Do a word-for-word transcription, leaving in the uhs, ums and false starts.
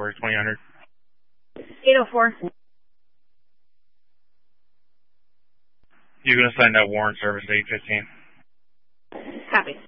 for twenty hundred. eight oh four. You're going to sign that warrant service at eight fifteen. Copy.